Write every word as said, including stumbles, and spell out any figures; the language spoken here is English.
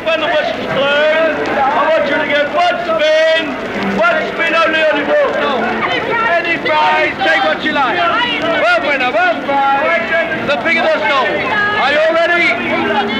when the whistle's blown, I want you to get one spin, one spin only on the ball. No. Any prize, take what you like. One winner, one prize, the bigger the song. Are you all ready?